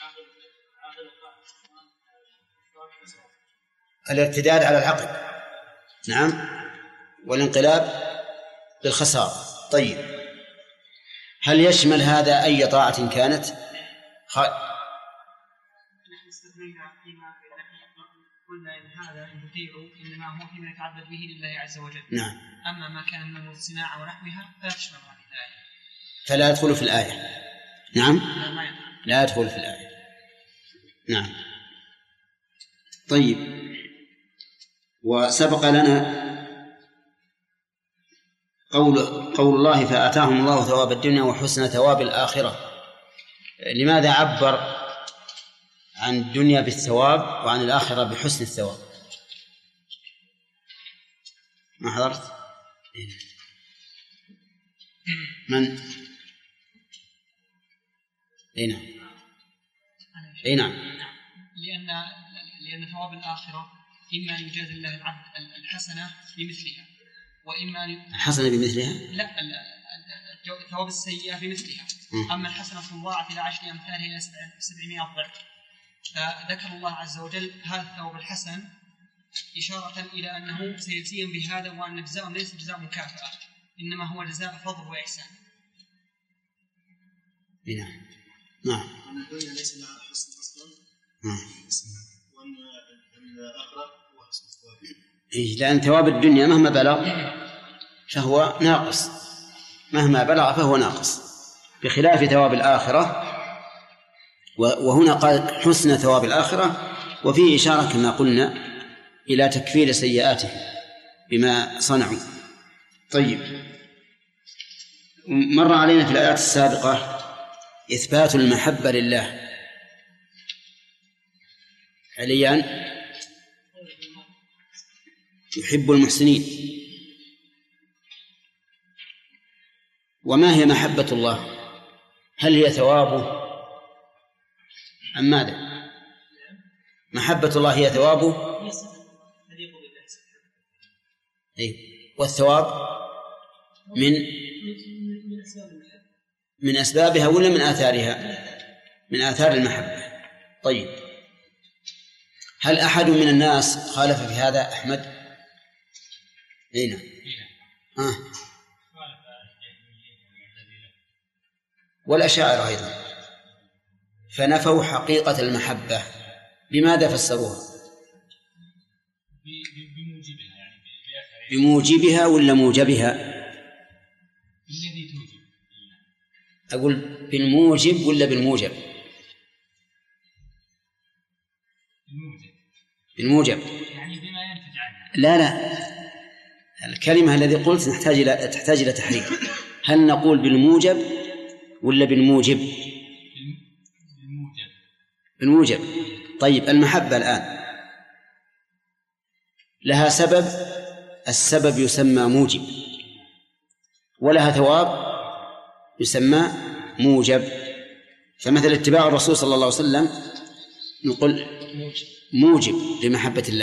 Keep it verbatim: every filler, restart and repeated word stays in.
الارتداد على العقد، نعم، والانقلاب بالخسارة. طيب، هل يشمل هذا أي طاعة كانت؟ خ... نحن استثنينا فيما قلنا إن هذا المطيع إنما هو فيما يتعبد به لله عز وجل. نعم. أما ما كان من الصناعة ونحوها فلا تشمل هذه الآية، فلا يدخل في الآية. نعم، لا يدخل في الآية. نعم. طيب، وسبق لنا قول قول الله فآتاهم الله ثواب الدنيا وحسن ثواب الآخرة. لماذا عبر عن الدنيا بالثواب وعن الآخرة بحسن الثواب؟ ما حضرت؟ من؟ أي نعم، أي نعم. لأن لأن ثواب الآخرة إما أن يجازي الله العبد الحسنة بمثلها، وإما الحسنة بمثلها، لا، ثواب السيئة بمثلها. أما الحسنة تضاعف إلى عشر أمثالها إلى سبعمائة ضعف. فذكر الله عز وجل هذا الثواب الحسن إشارة إلى أنه سيجزيهم بهذا، وأن جزاءهم ليس جزاء مكافأة، إنما هو جزاء فضل وإحسان. نعم. نعم. وأن الدنيا ليس لها حسن أصلا، وأن الآخرة هو حسن الثواب. إيه، لأن ثواب الدنيا مهما بلغ فهو ناقص، مهما بلغ فهو ناقص، بخلاف ثواب الآخرة. وهنا قال حسن ثواب الآخرة، وفيه إشارة كما قلنا إلى تكفير سيئاتهم بما صنعوا. طيب، مر علينا في الآيات السابقة إثبات المحبة لله. حاليا يحب المحسنين. وما هي محبة الله؟ هل هي ثوابه أم ماذا؟ محبة الله هي ثوابه، أي، والثواب من من أسبابها ولا من آثارها؟ من آثار المحبة. طيب، هل أحد من الناس خالف في هذا أحمد؟ أين؟ آه. والأشاعرة أيضا فنفوا حقيقة المحبة. بماذا فسروها؟ بموجبها، يعني بموجبها ولا موجبها؟ بالذي توجب. أقول بالموجب ولا بالموجب؟ بالموجب. بالموجب يعني بما ينتج عنها. لا لا، الكلمة الذي قلت نحتاج إلى تحتاج إلى تحريك. هل نقول بالموجب ولا بالموجب؟ بالموجب. بالموجب. طيب، المحبة الآن لها سبب، السبب يسمى موجب، ولها ثواب يسمى موجب. فمثل اتباع الرسول صلى الله عليه وسلم نقول موجب لمحبة الله.